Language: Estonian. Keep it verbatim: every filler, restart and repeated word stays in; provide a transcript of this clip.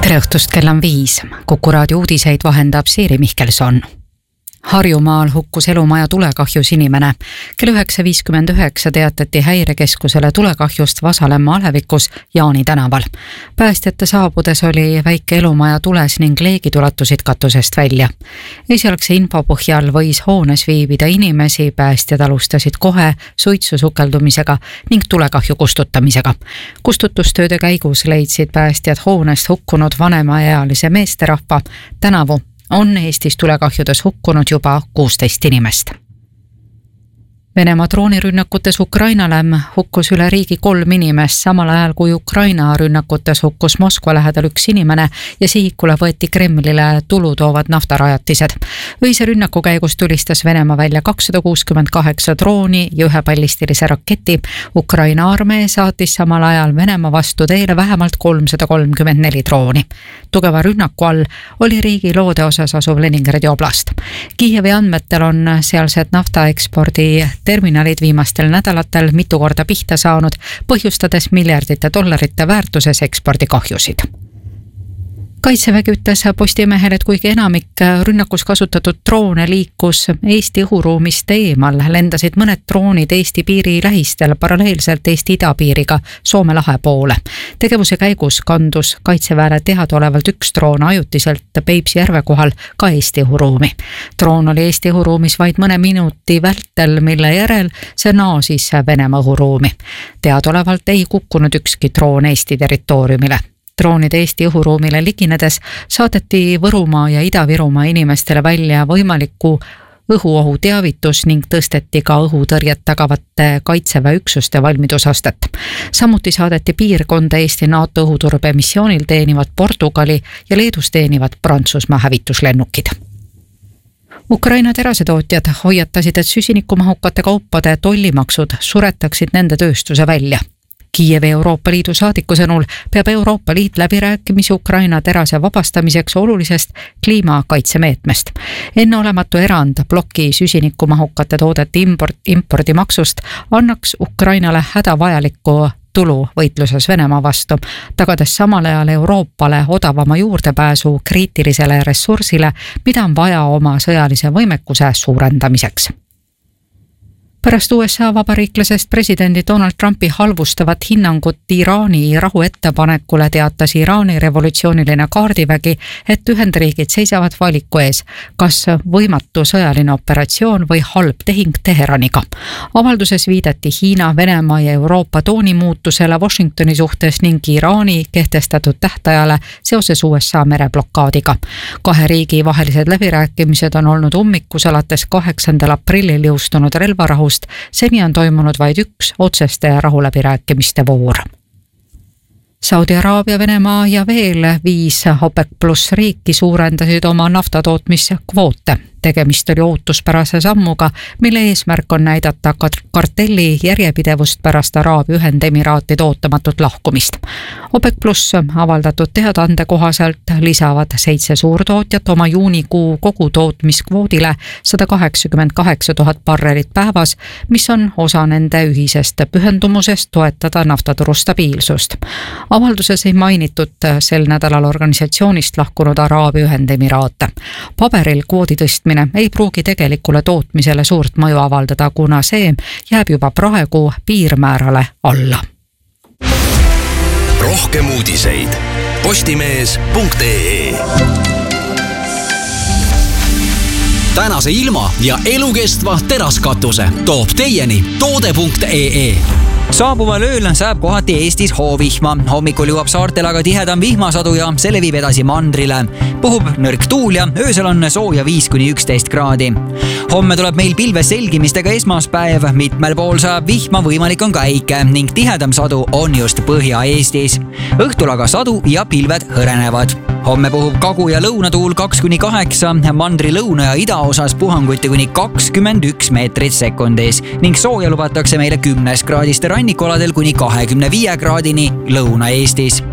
Tere õhtust, kell on viis. Kuku raadio uudiseid vahendab Siiri Mihkelson. Harjumaal hukkus elumaja tulekahjus inimene. Kell üheksa viiskümmend üheksa teatati häirekeskusele tulekahjust Vasalemma alevikus Jaani tänaval. Päästjate saabudes oli väike elumaja tules ning leegid ulatusid katusest välja. Esialgse info põhjal võis hoones viibida inimesi, päästjad alustasid kohe suitsu sukeldumisega ning tulekahju kustutamisega. Kustutustööde käigus leidsid päästjad hoonest hukkunud vanemaealise meesterahva. Tänavu on Eestis tulekahjudes hukkunud juba kuusteist inimest. Venemaa droonirünnakutes Ukrainale hukkus üle riigi kolm inimest, samal ajal kui Ukraina rünnakutes hukkus Moskva lähedal üks inimene ja sihikule võeti Kremlile tulu toovad naftarajatised. Ühise rünnaku käigus tulistas Venemaa välja kakssada kuuskümmend kaheksa drooni ja ühe ballistilise raketi. Ukraina armee saatis samal ajal Venemaa vastu teele vähemalt kolmsada kolmkümmend neli drooni. Tugeva rünnaku all oli riigi loode osas asuv Leningradi oblast. Kiievi andmetel on sealsed naftaekspordi terminalid viimastel nädalatel mitu korda pihta saanud, põhjustades miljardite dollarite väärtuses ekspordikahjusid. Kaitsevägi ütles Postimehel, et kuigi enamik rünnakus kasutatud droone liikus Eesti õhuruumist eemal, lendasid mõned droonid Eesti piiri lähistel paralleelselt Eesti idapiiriga Soome lahe poole. Tegevuse käigus kandus Kaitseväele teadaolevalt üks droon ajutiselt Peipsi järve kohal ka Eesti õhuruumi. Droon oli Eesti õhuruumis vaid mõne minuti vältel, mille järel see naasis Venemaa õhuruumi. Teadaolevalt ei kukkunud ükski droon Eesti territooriumile. Droonide Eesti õhuruumile liginedes saadeti Võrumaa ja Ida-Virumaa inimestele välja võimaliku õhuohu teavitus ning tõsteti ka õhutõrjet tagavate Kaitseväe üksuste valmidusastet. Samuti saadeti piirkonda Eesti NATO õhuturbe missioonil teenivad Portugali ja Leedus teenivad Prantsusmaa hävituslennukid. Ukraina terasetootjad hoiatasid, et süsinikumahukate kaupade tollimaksud suretaksid nende tööstuse välja. Kiievi Euroopa Liidu saadiku sõnul peab Euroopa Liit läbirääkimisi Ukraina terase vabastamiseks olulisest kliimakaitsemeetmest. Enneolematu erand ploki süsinikumahukate toodete import, impordimaksust annaks Ukrainale hädavajalikku tulu võitluses Venemaa vastu, tagades samal ajal Euroopale odavama juurdepääsu kriitilisele ressursile, mida on vaja oma sõjalise võimekuse suurendamiseks. Pärast U S A vabariiklasest presidendi Donald Trumpi halvustavat hinnangut Iraani rahu ettepanekule teatas Iraani revolutsiooniline kaardivägi, et Ühendriigid seisavad valiku ees, kas võimatu sõjaline operatsioon või halb tehing Teheraniga. Avalduses viidati Hiina, Venemaa ja Euroopa toonimuutusele Washingtoni suhtes ning Iraani kehtestatud tähtajale seoses U S A mereblokaadiga. Kahe riigi vahelised läbirääkimised on olnud ummikus alates kaheksandal aprillil jõustunud relvarahust. Seni on toimunud vaid üks otseste rahuläbirääkimiste voor. Saudi Araabia, Venemaa ja veel viis OPEC plus riiki suurendasid oma naftatootmiskvoote. Tegemist oli ootuspärase sammuga, mille eesmärk on näidata kartelli järjepidevust pärast Araabia Ühendemiraatide ootamatut lahkumist. OPEC plus avaldatud teadaande kohaselt lisavad seitse suurtootjat oma juunikuu kogutootmiskvoodile sada kaheksakümmend kaheksa tuhat barrelit päevas, mis on osa nende ühisest pühendumusest toetada naftaturu stabiilsust. Avalduses ei mainitud sel nädalal organisatsioonist lahkunud Araabia Ühendemiraate. Paberil kvoodi tõstmine ei pruugi tegelikule tootmisele suurt mõju avaldada, kuna see jääb juba praegu piirmäärale alla. Rohkem uudiseid postimees punkt ee. Tänase ilma ja elukestva teraskatuse toob teieni toode punkt ee. Saabuval ööl saab kohati Eestis hoovihma. Hommikul jõuab saartel aga tihedam vihmasadu ja selle viib edasi mandrile. Puhub nõrk tuul ja öösel on sooja viis kuni üksteist kraadi. Homme tuleb meil pilves selgimistega esmaspäev. Mitmel pool saab vihma, võimalik on ka äike ning tihedam sadu on just Põhja-Eestis. Õhtul aga sadu ja pilved hõrenevad. Homme puhub kagu- ja lõunatuul kaks kuni kaheksa, mandri lõuna ja idaosas puhanguti kuni kakskümmend üks meetrit sekundis ning sooja lubatakse meile kümnes kraadiste rannikualadel kuni kahekümne viie kraadini Lõuna-Eestis.